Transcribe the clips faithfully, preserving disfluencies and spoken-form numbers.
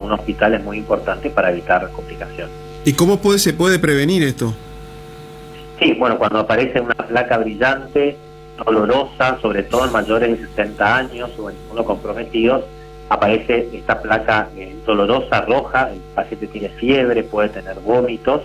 un hospital es muy importante para evitar complicaciones. ¿Y cómo puede, se puede prevenir esto? Sí, bueno, cuando aparece una placa brillante, dolorosa, sobre todo en mayores de sesenta años o en inmunocomprometidos, aparece esta placa eh, dolorosa, roja, el paciente tiene fiebre, puede tener vómitos,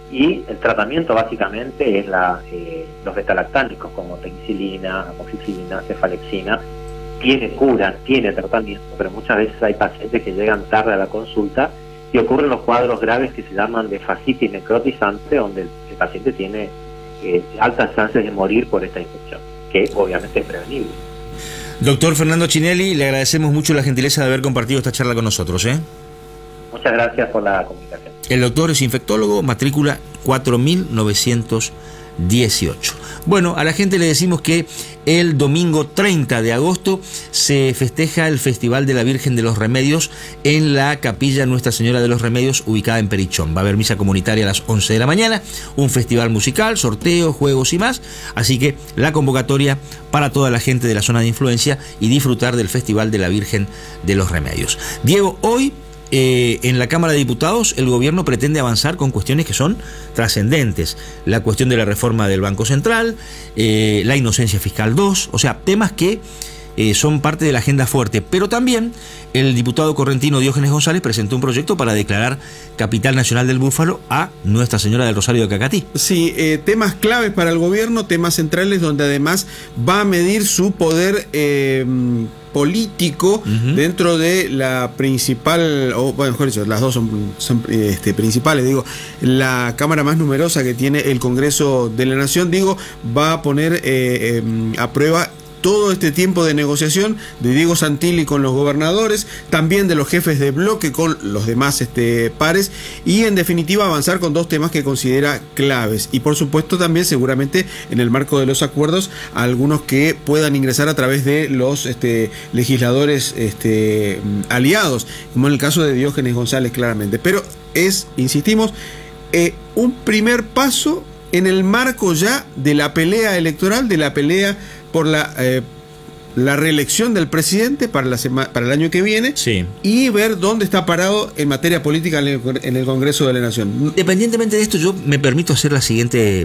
y el tratamiento básicamente es la, eh, los betalactámicos como penicilina, amoxicilina, cefalexina. Tiene cura, tiene tratamiento, pero muchas veces hay pacientes que llegan tarde a la consulta y ocurren los cuadros graves que se llaman de fascitis necrotizante, donde el, el paciente tiene eh, altas chances de morir por esta infección, que obviamente es prevenible. Doctor Fernando Chinelli, le agradecemos mucho la gentileza de haber compartido esta charla con nosotros, ¿eh? Muchas gracias por la comunicación. El doctor es infectólogo, matrícula cuatro mil novecientos dieciocho. Bueno, a la gente le decimos que el domingo treinta de agosto se festeja el Festival de la Virgen de los Remedios en la Capilla Nuestra Señora de los Remedios, ubicada en Perichón. Va a haber misa comunitaria a las once de la mañana, un festival musical, sorteos, juegos y más. Así que la convocatoria para toda la gente de la zona de influencia y disfrutar del Festival de la Virgen de los Remedios. Diego, hoy Eh, en la Cámara de Diputados el gobierno pretende avanzar con cuestiones que son trascendentes. La cuestión de la reforma del Banco Central, eh, la inocencia fiscal dos, o sea, temas que eh, son parte de la agenda fuerte. Pero también el diputado correntino Diógenes González presentó un proyecto para declarar capital nacional del búfalo a Nuestra Señora del Rosario de Cacatí. Sí, eh, temas claves para el gobierno, temas centrales donde además va a medir su poder eh, político uh-huh. dentro de la principal, o bueno, mejor dicho, las dos son, son este, principales, digo, la cámara más numerosa que tiene el Congreso de la Nación, digo, va a poner eh, eh, a prueba todo este tiempo de negociación de Diego Santilli con los gobernadores, también de los jefes de bloque con los demás este, pares, y en definitiva avanzar con dos temas que considera claves, y por supuesto también seguramente en el marco de los acuerdos algunos que puedan ingresar a través de los este, legisladores este, aliados, como en el caso de Diógenes González claramente, pero es, insistimos, eh, un primer paso en el marco ya de la pelea electoral, de la pelea por la eh, la reelección del presidente para la sema, para el año que viene, sí. y ver dónde está parado en materia política en el, en el Congreso de la Nación. Independientemente de esto, yo me permito hacer la siguiente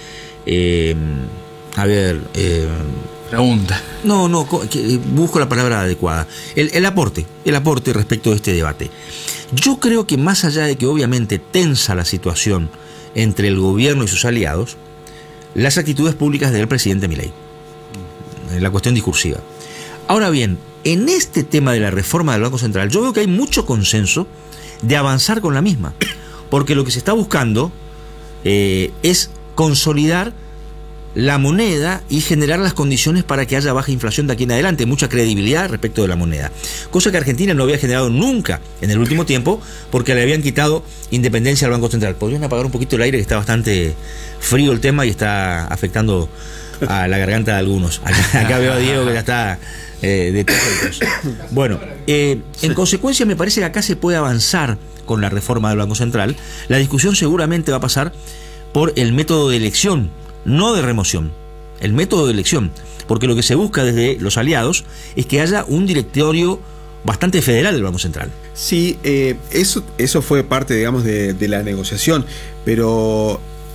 eh, a ver eh, pregunta. No, no, busco la palabra adecuada. El, el aporte, el aporte respecto de este debate. Yo creo que más allá de que obviamente tensa la situación entre el gobierno y sus aliados, las actitudes públicas del presidente Milei, en la cuestión discursiva. Ahora bien, en este tema de la reforma del Banco Central, yo veo que hay mucho consenso de avanzar con la misma, porque lo que se está buscando eh, es consolidar la moneda y generar las condiciones para que haya baja inflación de aquí en adelante, mucha credibilidad respecto de la moneda, cosa que Argentina no había generado nunca en el último tiempo, porque le habían quitado independencia al Banco Central. ¿Podrían apagar un poquito el aire, que está bastante frío el tema y está afectando a la garganta de algunos? Acá, acá veo a Diego que ya está eh, de tos. Bueno, eh, en consecuencia me parece que acá se puede avanzar con la reforma del Banco Central. La discusión seguramente va a pasar por el método de elección, no de remoción, el método de elección, porque lo que se busca desde los aliados es que haya un directorio bastante federal del Banco Central. Sí, eh, eso, eso fue parte, digamos, de, de la negociación, pero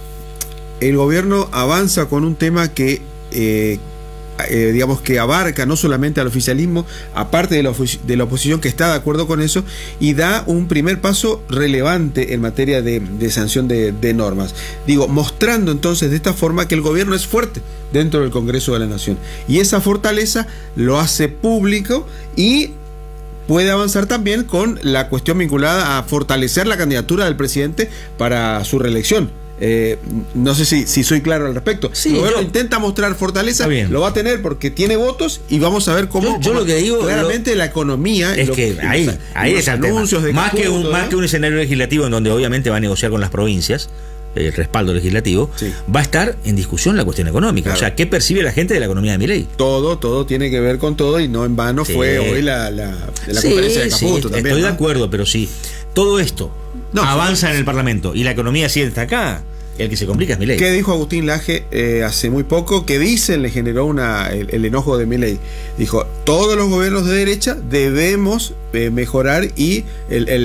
el gobierno avanza con un tema que eh, eh, digamos que abarca no solamente al oficialismo, aparte de la, de la oposición que está de acuerdo con eso, y da un primer paso relevante en materia de, de sanción de, de normas. Digo, mostrando entonces de esta forma que el gobierno es fuerte dentro del Congreso de la Nación, y esa fortaleza lo hace público y puede avanzar también con la cuestión vinculada a fortalecer la candidatura del presidente para su reelección. Eh, no sé si, si soy claro al respecto. Sí, el gobierno yo, intenta mostrar fortaleza, lo va a tener porque tiene votos, y vamos a ver cómo, yo, yo cómo lo que digo, claramente lo, la economía es lo, que ahí, los, ahí los es el anuncios tema. de Más, que un, conjunto, más ¿eh? que un escenario legislativo en donde obviamente va a negociar con las provincias, el respaldo legislativo, sí, va a estar en discusión la cuestión económica. Claro. O sea, ¿qué percibe la gente de la economía de Milei? Todo, todo tiene que ver con todo, y no en vano sí. fue hoy la, la, la sí, conferencia de Caputo. Sí, también, estoy ¿no? de acuerdo, pero si todo esto no, avanza no, en el Parlamento y la economía sigue hasta acá, el que se complica es Milei. ¿Qué dijo Agustín Laje eh, hace muy poco? Que dicen le generó una, el, el enojo de Milei. Dijo, todos los gobiernos de derecha debemos eh, mejorar, y el, el